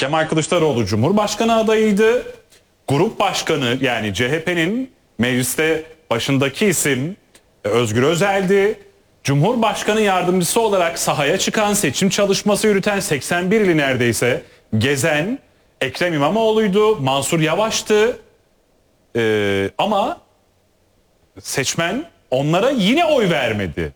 Kemal Kılıçdaroğlu Cumhurbaşkanı adayıydı. Grup başkanı yani CHP'nin mecliste başındaki isim Özgür Özel'di. Cumhurbaşkanı yardımcısı olarak sahaya çıkan, seçim çalışması yürüten, 81 ili neredeyse gezen Ekrem İmamoğlu'ydu. Mansur Yavaş'tı. Ama seçmen onlara yine oy vermedi.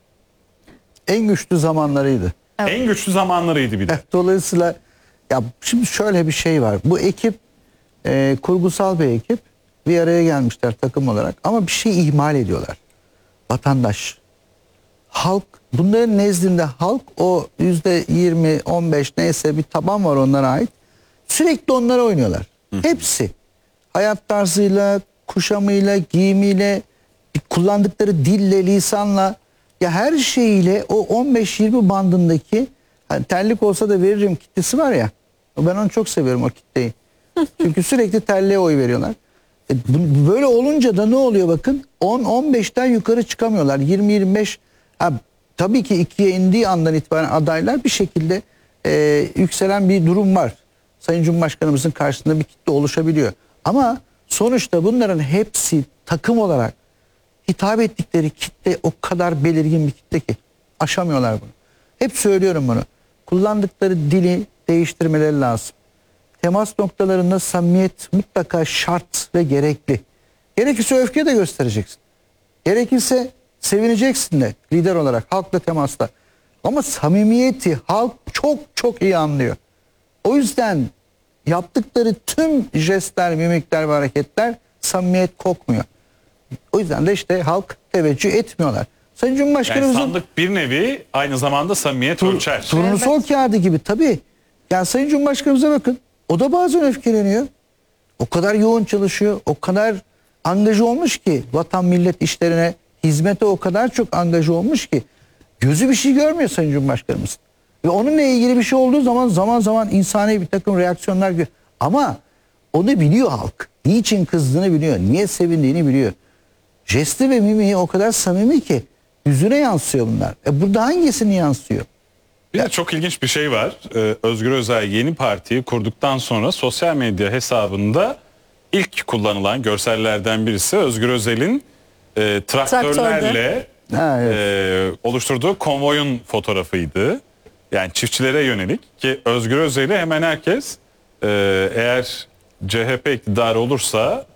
En güçlü zamanlarıydı. Evet. En güçlü zamanlarıydı bir de. Dolayısıyla ya şimdi şöyle bir şey var. Bu ekip kurgusal bir ekip. Bir araya gelmişler takım olarak ama bir şey ihmal ediyorlar. Vatandaş. Halk, bunların nezdinde halk o %20, 15 neyse bir taban var onlara ait. Sürekli onlara oynuyorlar. Hepsi. Hayat tarzıyla, kuşamıyla, giyimiyle, kullandıkları dille, lisanla, ya her şeyiyle o 15-20 bandındaki, hani terlik olsa da veririm kitlesi var ya. Ben onu çok seviyorum, o kitleyi. Çünkü sürekli terliğe oy veriyorlar. Böyle olunca da ne oluyor bakın? 10-15'ten yukarı çıkamıyorlar. 20-25. Tabii ki 2'ye indiği andan itibaren adaylar bir şekilde yükselen bir durum var. Sayın Cumhurbaşkanımızın karşısında bir kitle oluşabiliyor. Ama sonuçta bunların hepsi takım olarak hitap ettikleri kitle o kadar belirgin bir kitle ki aşamıyorlar bunu. Hep söylüyorum bunu. Kullandıkları dili değiştirmeleri lazım. Temas noktalarında samimiyet mutlaka şart ve gerekli. Gerekirse öfke de göstereceksin. Gerekirse sevineceksin de lider olarak halkla temasta. Ama samimiyeti halk çok çok iyi anlıyor. O yüzden yaptıkları tüm jestler, mimikler ve hareketler samimiyet kokmuyor. O yüzden de işte halk teveccüh etmiyorlar. Sayın Cumhurbaşkanımızın Yani sandık bir nevi aynı zamanda samimiyet ölçer. turnusol kağıdı gibi tabii. Yani Sayın Cumhurbaşkanımıza bakın. O da bazen öfkeleniyor. O kadar yoğun çalışıyor. O kadar angaja olmuş ki vatan millet işlerine, hizmete o kadar çok angaja olmuş ki gözü bir şey görmüyor Sayın Cumhurbaşkanımız. Ve onunla ilgili bir şey olduğu zaman zaman insani bir takım reaksiyonlar görüyor. Ama onu biliyor halk. Niçin kızdığını biliyor. Niye sevindiğini biliyor. Jesti ve mimiği o kadar samimi ki yüzüne yansıyor bunlar. Burada hangisini yansıyor? Bir de çok ilginç bir şey var. Özgür Özel yeni partiyi kurduktan sonra sosyal medya hesabında ilk kullanılan görsellerden birisi Özgür Özel'in traktörlerle oluşturduğu konvoyun fotoğrafıydı. Yani çiftçilere yönelik ki Özgür Özel'i hemen herkes eğer CHP iktidarı olursa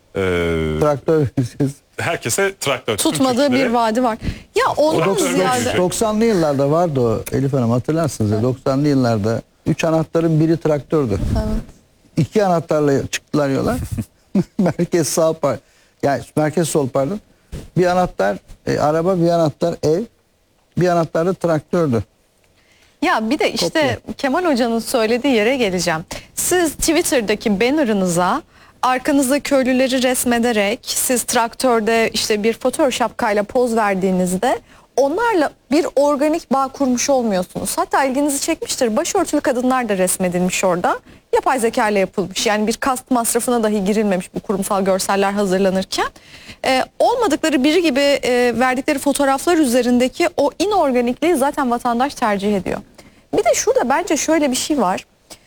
Traktör herkese traktör. Tutmadığı bir vaadi var. Ya ondan ziyade 90'lı yıllarda vardı o Elif Hanım, hatırlarsınız ya, 90'lı yıllarda 3 anahtarın biri traktördü. Evet. 2 anahtarla çıktılar yola. Merkez sağ yani merkez sol pardon. Bir anahtar araba, bir anahtar ev, bir anahtar da traktördü. Ya bir de işte Kemal Hoca'nın söylediği yere geleceğim. Siz Twitter'daki banner'ınıza arkanızda köylüleri resmederek siz traktörde işte bir Photoshop şapkayla poz verdiğinizde onlarla bir organik bağ kurmuş olmuyorsunuz. Hatta ilginizi çekmiştir. Başörtülü kadınlar da resmedilmiş orada. Yapay zeka ile yapılmış. Yani bir kast masrafına dahi girilmemiş bu kurumsal görseller hazırlanırken. Olmadıkları biri gibi verdikleri fotoğraflar üzerindeki o inorganikliği zaten vatandaş tercih ediyor. Bir de şurada bence şöyle bir şey var.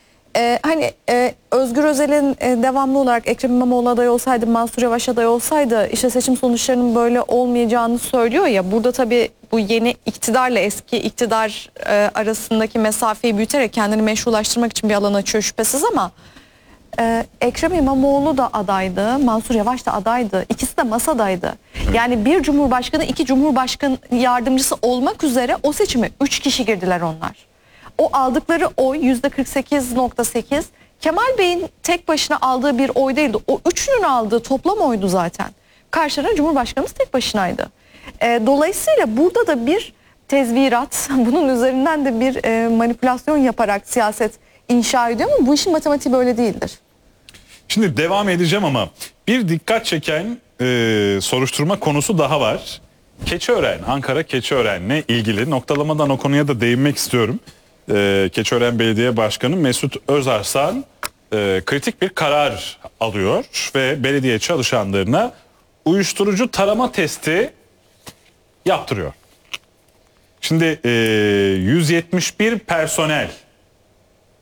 Özgür Özel'in devamlı olarak Ekrem İmamoğlu aday olsaydı, Mansur Yavaş aday olsaydı işte seçim sonuçlarının böyle olmayacağını söylüyor ya. Burada tabii bu yeni iktidarla eski iktidar arasındaki mesafeyi büyüterek kendini meşrulaştırmak için bir alan açıyor şüphesiz ama Ekrem İmamoğlu da adaydı, Mansur Yavaş da adaydı. İkisi de masadaydı. Yani bir cumhurbaşkanı, 2 cumhurbaşkanı yardımcısı olmak üzere o seçime 3 kişi girdiler onlar. O aldıkları oy %48.8 Kemal Bey'in tek başına aldığı bir oy değildi. O üçünün aldığı toplam oydu zaten. Karşılarında Cumhurbaşkanımız tek başınaydı. Dolayısıyla burada da bir tezvirat, bunun üzerinden de bir manipülasyon yaparak siyaset inşa ediyor ama bu işin matematiği böyle değildir. Şimdi devam edeceğim ama bir dikkat çeken soruşturma konusu daha var. Keçiören, Ankara Keçiören'le ilgili noktalamadan o konuya da değinmek istiyorum. Keçiören Belediye Başkanı Mesut Özarslan kritik bir karar alıyor ve belediye çalışanlarına uyuşturucu tarama testi yaptırıyor. Şimdi 171 personel